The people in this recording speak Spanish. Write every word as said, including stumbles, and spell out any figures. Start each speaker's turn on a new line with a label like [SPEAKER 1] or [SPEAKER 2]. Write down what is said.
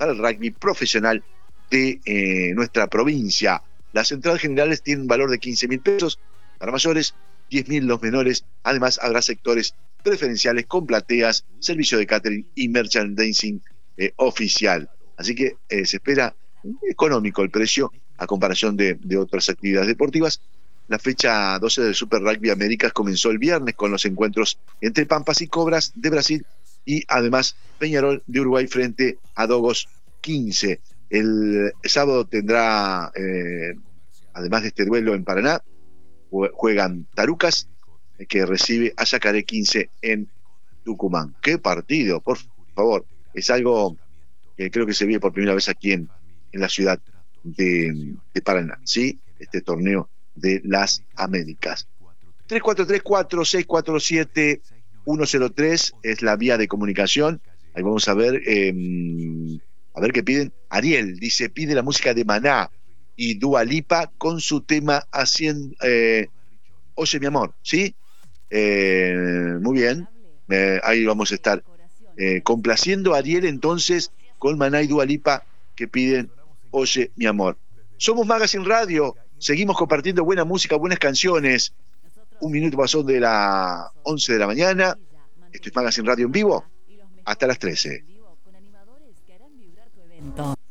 [SPEAKER 1] para el rugby profesional de eh, nuestra provincia. Las entradas generales tienen un valor de quince mil pesos para mayores, diez mil los menores. Además, habrá sectores preferenciales con plateas, servicio de catering y merchandising eh, oficial. Así que eh, se espera económico el precio a comparación de, de otras actividades deportivas. La fecha doce del Super Rugby Américas comenzó el viernes con los encuentros entre Pampas y Cobras de Brasil y además Peñarol de Uruguay frente a Dogos quince. El sábado tendrá, eh, además de este duelo en Paraná, juegan Tarucas, que recibe a Yacaré quince en Tucumán. ¡Qué partido! Por favor, es algo que creo que se vive por primera vez aquí en, en la ciudad de, de Paraná, ¿sí? Este torneo de las Américas. tres cuatro tres cuatro seis cuatro siete uno cero tres es la vía de comunicación. Ahí vamos a ver, eh, a ver qué piden. Ariel dice, pide la música de Maná y Dua Lipa con su tema haciendo, eh, Oye mi amor, ¿sí? Eh, muy bien, eh, ahí vamos a estar eh, complaciendo a Ariel entonces con Maná y Dua Lipa que piden Oye mi amor. Somos Magazine Radio, seguimos compartiendo buena música, buenas canciones. Un minuto pasó de las once de la mañana. Esto es Magazine Radio en vivo hasta las trece.